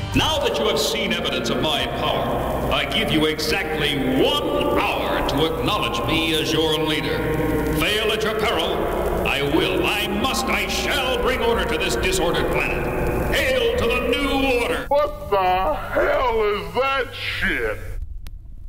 Now that you have seen evidence of my power, I give you exactly 1 hour to acknowledge me as your leader. Fail at your peril. I will, I must, I shall bring order to this disordered planet. Hail to the new order! What the hell is that shit?